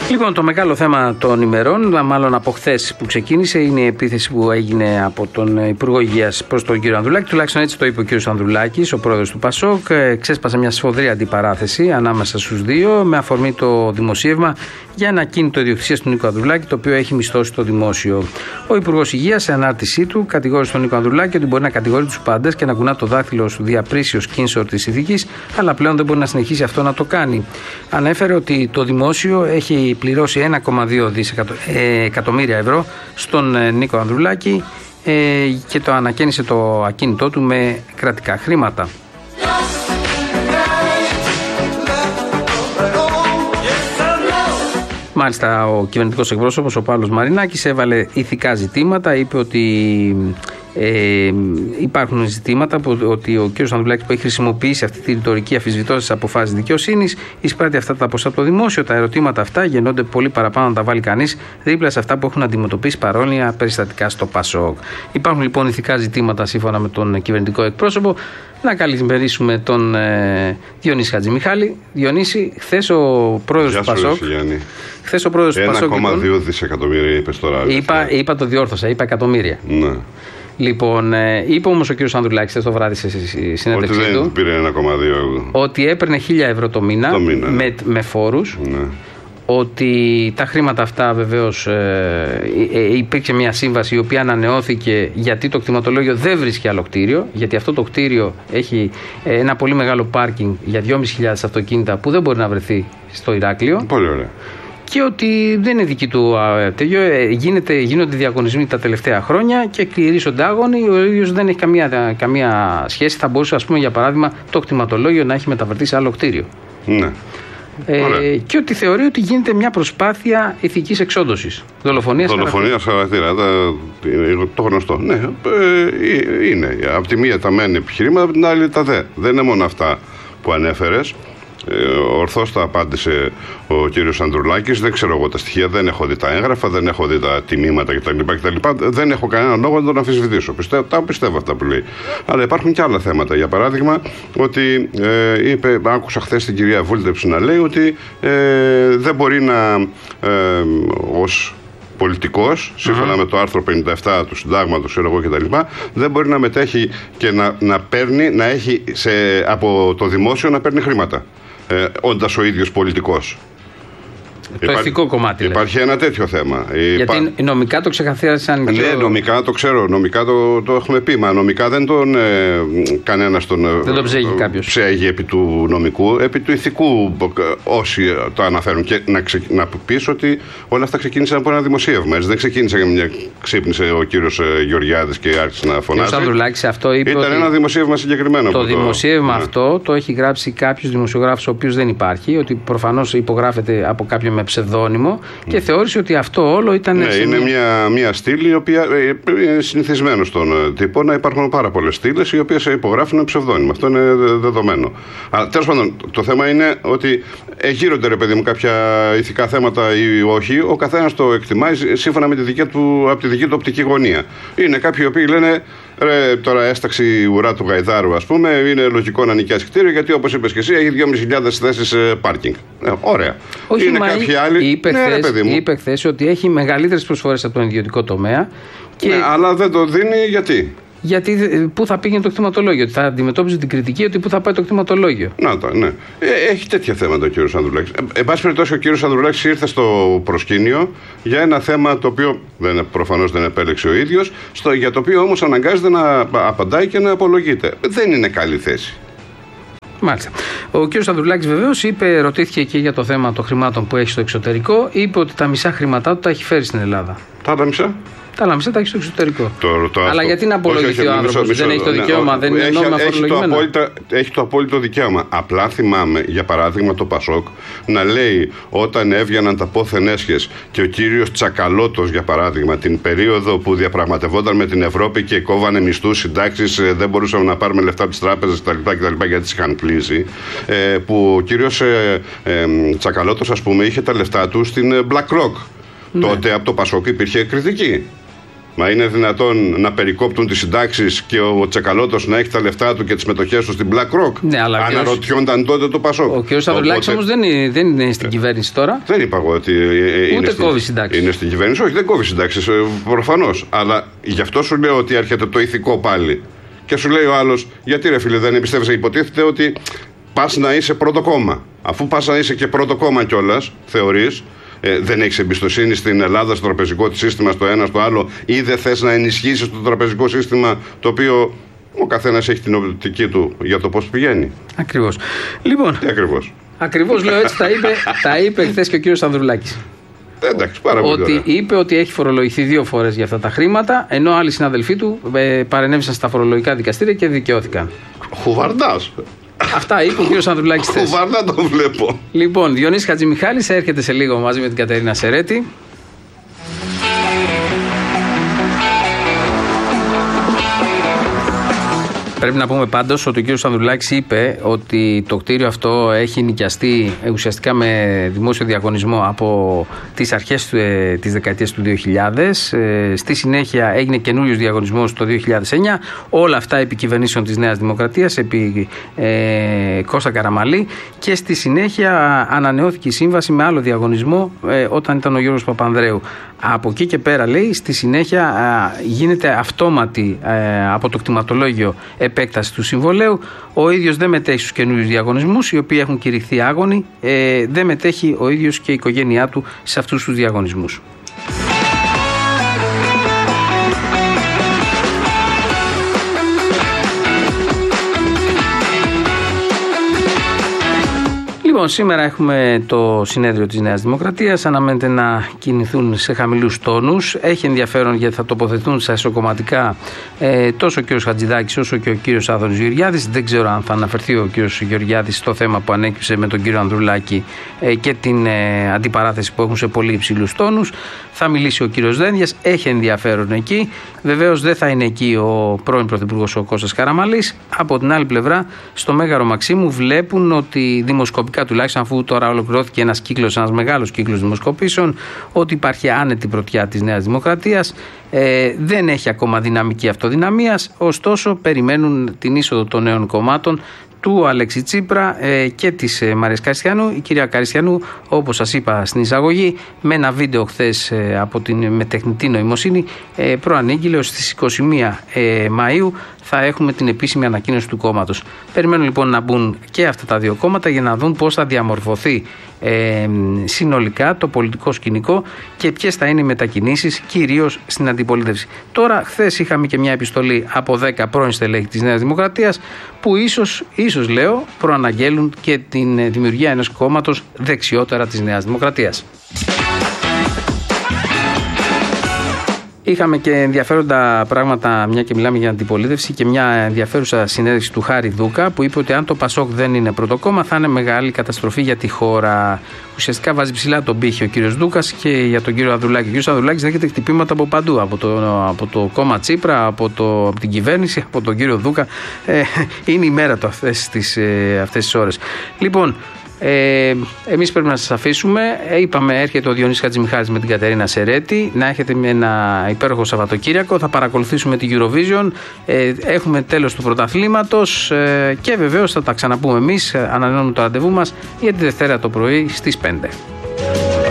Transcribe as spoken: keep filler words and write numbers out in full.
Λοιπόν, το μεγάλο θέμα των ημερών, μάλλον από χθες που ξεκίνησε, είναι η επίθεση που έγινε από τον Υπουργό Υγείας προς τον κύριο Ανδρουλάκη. Τουλάχιστον έτσι το είπε ο κύριος Ανδρουλάκης, ο πρόεδρος του ΠΑΣΟΚ. Ξέσπασε μια σφοδρή αντιπαράθεση ανάμεσα στους δύο, με αφορμή το δημοσίευμα για ένα κίνητο ιδιοκτησίας του Νίκο Ανδρουλάκη, το οποίο έχει μισθώσει το δημόσιο. Ο Υπουργός Υγείας, σε ανάρτησή του, κατηγόρησε τον Νίκο Ανδρουλάκη ότι μπορεί να κατηγορεί τους πάντες και να κουνά το δάχτυλο σου διαπρίσιος κίνσορ της ηθικής, αλλά πλέον δεν μπορεί να συνεχίσει αυτό να το κάνει. Ανέφερε ότι το δημόσιο έχει πληρώσει ένα κόμμα δύο εκατομμύρια ευρώ στον Νίκο Ανδρουλάκη ε, και το ανακαίνισε το ακίνητό του με κρατικά χρήματα. Μάλιστα, ο κυβερνητικός εκπρόσωπος, ο Παύλος Μαρινάκης, έβαλε ηθικά ζητήματα. Είπε ότι ε, υπάρχουν ζητήματα που, ότι ο κ. Ανδρουλάκης, που έχει χρησιμοποιήσει αυτή τη ρητορική αφισβητώντας τις αποφάσεις δικαιοσύνης, εισπράττει αυτά τα ποσά από το δημόσιο. Τα ερωτήματα αυτά γεννώνται πολύ παραπάνω να τα βάλει κανείς δίπλα σε αυτά που έχουν αντιμετωπίσει παρόμοια περιστατικά στο ΠΑΣΟΚ. Υπάρχουν λοιπόν ηθικά ζητήματα σύμφωνα με τον κυβερνητικό εκπρόσωπο. Να καλημερίσουμε τον ε, Διονύση Χατζημιχάλη. Διονύση, χθες ο πρόεδρος του ΠΑΣΟΚ. Χθες ο πρόεδρος του ΠΑΣΟΚ. ένα κόμμα δύο δισεκατομμύρια είπες τώρα. Είπα, είπα το διόρθωσα, είπα εκατομμύρια. Ναι. Λοιπόν, ε, είπε όμως ο κύριος Ανδρουλάκης χθες το βράδυ σε συνέντευξή του. Ότι δεν πήρε ένα κόμμα δύο. Ότι έπαιρνε χίλια ευρώ το μήνα, το μήνα με, με φόρους. Ναι. Ότι τα χρήματα αυτά βεβαίως ε, ε, υπήρξε μια σύμβαση η οποία ανανεώθηκε γιατί το κτηματολόγιο δεν βρίσκει άλλο κτίριο, γιατί αυτό το κτίριο έχει ε, ένα πολύ μεγάλο πάρκινγκ για δυόμισι χιλιάδες αυτοκίνητα που δεν μπορεί να βρεθεί στο Ηράκλειο. Πολύ ωραία. Και ότι δεν είναι δική του τέτοιο, γίνεται, γίνονται διαγωνισμοί τα τελευταία χρόνια και κληρίζονται άγωνοι. Ο ίδιος δεν έχει καμία, καμία σχέση. Θα μπορούσε, ας πούμε, για παράδειγμα, το κτηματολόγιο να έχει μεταφερθεί σε άλλο κτίριο. Ναι. Ε, και ότι θεωρεί ότι γίνεται μια προσπάθεια ηθικής εξόντωσης. Δολοφονίας Δολοφονίας χαρακτήρα. Το γνωστό. Ναι, ε, είναι. Από τη μία τα μεν επιχειρήματα, από την άλλη τα δε. Δεν είναι μόνο αυτά που ανέφερες. Ορθώς τα απάντησε ο κύριος Ανδρουλάκης. Δεν ξέρω εγώ τα στοιχεία, δεν έχω δει τα έγγραφα, δεν έχω δει τα τιμήματα κτλ. κτλ. Δεν έχω κανέναν λόγο να τον αμφισβητήσω. Πιστεύω, τα πιστεύω αυτά που λέει. Αλλά υπάρχουν και άλλα θέματα. Για παράδειγμα, ότι ε, είπε, άκουσα χθες την κυρία Βούλτεψη να λέει ότι ε, δεν μπορεί να ε, ως πολιτικός, σύμφωνα mm-hmm. με το άρθρο πενήντα επτά του συντάγματος, εγώ κτλ., δεν μπορεί να μετέχει και να, να παίρνει, να έχει σε, από το δημόσιο να παίρνει χρήματα, ε, όντας ο ίδιος πολιτικός. Το Υπά... ηθικό κομμάτι. Υπάρχει ένα τέτοιο θέμα. Γιατί Υπά... νομικά το ξεκαθάρισαν. Ναι, πιο... νομικά το ξέρω, νομικά το, το έχουμε πει. Μα νομικά δεν τον. Ε, κανένας τον. Δεν τον ψέγει κάποιος. Ψέγει επί του νομικού, επί του ηθικού, όσοι το αναφέρουν. Και να, ξε, να πεις ότι όλα αυτά ξεκίνησαν από ένα δημοσίευμα. Έτσι. Δεν ξεκίνησε για μια. Ξύπνησε ο κύριος Γεωργιάδης και άρχισε να φωνάζει. Αυτό είπε. Ήταν ότι ένα δημοσίευμα συγκεκριμένο. Το δημοσίευμα το... αυτό ναι. το έχει γράψει κάποιος δημοσιογράφος, ο οποίος δεν υπάρχει, ότι προφανώς υπογράφεται από κάποιον με ψευδόνυμο και θεώρησε ότι αυτό όλο ήταν. Ναι, είναι μια, μια στήλη η οποία είναι συνηθισμένο στον τύπο να υπάρχουν πάρα πολλές στήλες οι οποίες υπογράφουν ψευδόνυμο. Αυτό είναι δεδομένο. Αλλά τέλος πάντων, το θέμα είναι ότι γύρονται, ρε παιδί μου, κάποια ηθικά θέματα ή όχι. Ο καθένας το εκτιμάει σύμφωνα με τη δική του, από τη δική του οπτική γωνία. Είναι κάποιοι οι οποίοι λένε. Ρε, τώρα έσταξη η ουρά του Γαϊδάρου, ας πούμε, είναι λογικό να νοικιάσει κτίριο γιατί, όπως είπες και εσύ, έχει δυόμισι χιλιάδες θέσεις ε, πάρκινγκ. Ε, ωραία. Όχι, είναι κάποιοι άλλοι. Είπε ναι, χθες ότι έχει μεγαλύτερες προσφορές από τον ιδιωτικό τομέα. Και... Ναι, αλλά δεν το δίνει γιατί. Γιατί πού θα πήγαινε το κτηματολόγιο, ότι θα αντιμετώπιζε την κριτική ότι πού θα πάει το κτηματολόγιο. Να το, ναι. Ε, έχει τέτοια θέματα ο κύριος Ανδρουλάκης. Ε, εν πάση περιπτώσει, ο κύριος Ανδρουλάκης ήρθε στο προσκήνιο για ένα θέμα το οποίο δεν, προφανώς δεν επέλεξε ο ίδιος, στο, για το οποίο όμως αναγκάζεται να απαντάει και να απολογείται. Δεν είναι καλή θέση. Μάλιστα. Ο κ. Ανδρουλάκης βεβαίως είπε, ρωτήθηκε και για το θέμα των χρημάτων που έχει στο εξωτερικό, είπε ότι τα μισά χρήματά του τα έχει φέρει στην Ελλάδα. Τα τα μισά. Τα άλλα μισά τα έχει στο εξωτερικό. Το, το, Αλλά το, γιατί να απολογηθεί ο άνθρωπος, δεν έχει το δικαίωμα, ναι, δεν είναι νόμιμα φορολογημένο. Έχει το απόλυτο δικαίωμα. Απλά θυμάμαι, για παράδειγμα, το ΠΑΣΟΚ να λέει όταν έβγαιναν τα πόθεν έσχες και ο κύριος Τσακαλώτος, για παράδειγμα, την περίοδο που διαπραγματευόταν με την Ευρώπη και κόβανε μισθούς, συντάξεις, δεν μπορούσαμε να πάρουμε λεφτά από τις τράπεζες κτλ. Γιατί τις είχαν κλείσει. Ε, που ο κύριος ε, ε, Τσακαλώτος, ας πούμε, είχε τα λεφτά του στην BlackRock. Ναι. Τότε από το ΠΑΣΟΚ υπήρχε κριτική. Μα είναι δυνατόν να περικόπτουν τις συντάξεις και ο Τσεκαλώτος να έχει τα λεφτά του και τις μετοχές του στην BlackRock? Ναι, αλλά αναρωτιόνταν τότε το Πασόκ. Ο κ. Σταυρουλάκης όμως δεν είναι, δεν είναι στην κυβέρνηση τώρα. Δεν είπα εγώ ότι. Ούτε κόβει συντάξεις. Είναι στην κυβέρνηση. Όχι, δεν κόβει συντάξεις. Προφανώς. Αλλά γι' αυτό σου λέω ότι έρχεται το ηθικό πάλι. Και σου λέει ο άλλος, γιατί ρε φίλε, δεν εμπιστεύεσαι? Υποτίθεται ότι πας να είσαι πρώτο κόμμα. Αφού πας να είσαι και πρώτο κόμμα κιόλας, θεωρείς. Ε, δεν έχεις εμπιστοσύνη στην Ελλάδα, στο τραπεζικό της σύστημα, στο ένα, στο άλλο, ή δεν θες να ενισχύσεις το τραπεζικό σύστημα, το οποίο ο καθένας έχει την οπτική του για το πώς πηγαίνει. Ακριβώς. Λοιπόν, Τι ακριβώς. Ακριβώς λέω έτσι, τα είπε, τα είπε χθες και ο κύριος Ανδρουλάκης. Εντάξει, πάρα πολύ ότι ωραία. είπε ότι έχει φορολογηθεί δύο φορές για αυτά τα χρήματα, ενώ άλλοι συναδελφοί του ε, παρενέβησαν στα φορολογικά δικαστήρια και δικαιώθηκαν. Χουβαρντάς. Αυτά είπε ο κύριος Ανδρουλάκης χθες. Χουβαρντά το βλέπω. Λοιπόν, Διονύσης Χατζημιχάλης έρχεται σε λίγο μαζί με την Κατερίνα Σερέτη. Πρέπει να πούμε πάντως ότι ο κύριος Ανδρουλάκης είπε ότι το κτίριο αυτό έχει νοικιαστεί ουσιαστικά με δημόσιο διαγωνισμό από τις αρχές της δεκαετίας του δύο χιλιάδες. Στη συνέχεια έγινε καινούριος διαγωνισμός το δύο χιλιάδες εννιά. Όλα αυτά επί κυβερνήσεων της Νέας Δημοκρατίας, επί ε, Κώστα Καραμαλή. Και στη συνέχεια ανανεώθηκε η σύμβαση με άλλο διαγωνισμό ε, όταν ήταν ο Γιώργος Παπανδρέου. Από εκεί και πέρα, λέει, στη συνέχεια α, γίνεται αυτόματη α, από το κτηματολόγιο επέκταση του συμβολέου. Ο ίδιος δεν μετέχει στους καινούριους διαγωνισμούς, οι οποίοι έχουν κηρυχθεί άγονοι. Ε, δεν μετέχει ο ίδιος και η οικογένειά του σε αυτούς τους διαγωνισμούς. Λοιπόν, σήμερα έχουμε το συνέδριο της Νέας Δημοκρατίας. Αναμένεται να κινηθούν σε χαμηλούς τόνους. Έχει ενδιαφέρον γιατί θα τοποθετούν στα εσωκομματικά ε, τόσο ο κύριος Χατζηδάκης όσο και ο κύριος Άδωνης Γεωργιάδης. Δεν ξέρω αν θα αναφερθεί ο κύριος Γεωργιάδης στο θέμα που ανέκυψε με τον κύριο Ανδρουλάκη ε, και την ε, αντιπαράθεση που έχουν σε πολύ υψηλούς τόνους. Θα μιλήσει ο κύριος Δένδιας. Έχει ενδιαφέρον εκεί. Βεβαίως δεν θα είναι εκεί ο πρώην Πρωθυπουργός ο Κώστας Καραμαλής. Από την άλλη πλευρά, στο Μέγαρο Μαξίμου βλέπουν ότι δημοσκοπικά, τουλάχιστον αφού τώρα ολοκληρώθηκε ένας κύκλος, ένας μεγάλος κύκλος δημοσκοπήσεων, ότι υπάρχει άνετη πρωτιά της Νέας Δημοκρατίας. Ε, δεν έχει ακόμα δυναμική αυτοδυναμίας, ωστόσο περιμένουν την είσοδο των νέων κομμάτων, του Αλέξη Τσίπρα ε, και της ε, Μαρίας Καριστιανού. Η κυρία Καριστιανού, όπως σας είπα στην εισαγωγή, με ένα βίντεο χθες ε, από την, με τεχνητή νοημοσύνη ε, προανήγγειλε ότι στις είκοσι μία ε, Μαΐου θα έχουμε την επίσημη ανακοίνωση του κόμματος. Περιμένουν λοιπόν να μπουν και αυτά τα δύο κόμματα για να δουν πώς θα διαμορφωθεί ε, συνολικά το πολιτικό σκηνικό και ποιες θα είναι οι μετακινήσεις, κυρίως στην αντιπολίτευση. Τώρα, χθες είχαμε και μια επιστολή από δέκα πρώην στελέχη της Νέας Δημοκρατίας που ίσως, ίσως λέω, προαναγγέλουν και την δημιουργία ενός κόμματος δεξιότερα της Νέας Δημοκρατίας. Είχαμε και ενδιαφέροντα πράγματα, μια και μιλάμε για αντιπολίτευση, και μια ενδιαφέρουσα συνέντευξη του Χάρη Δούκα που είπε ότι αν το Πασόκ δεν είναι πρωτοκόμμα θα είναι μεγάλη καταστροφή για τη χώρα. Ουσιαστικά βάζει ψηλά τον πύχη ο κύριος Δούκας και για τον κύριο Ανδρουλάκη. Ο κύριος Ανδρουλάκης δέχεται χτυπήματα από παντού, από το, από το κόμμα Τσίπρα, από, το, από την κυβέρνηση, από τον κύριο Δούκα. Ε, είναι η μέρα του αυτές τις, ε, αυτές τις ώρες. Λοιπόν, Ε, εμείς πρέπει να σας αφήσουμε. Ε, είπαμε, έρχεται ο Διονύσης Χατζημιχάλης με την Κατερίνα Σερέτη. Να έχετε ένα υπέροχο Σαββατοκύριακο. Θα παρακολουθήσουμε την Eurovision. Ε, έχουμε τέλος του πρωταθλήματος ε, και βεβαίως θα τα ξαναπούμε εμείς. Ανανεώνουμε το ραντεβού μας για τη Δευτέρα το πρωί στις πέντε.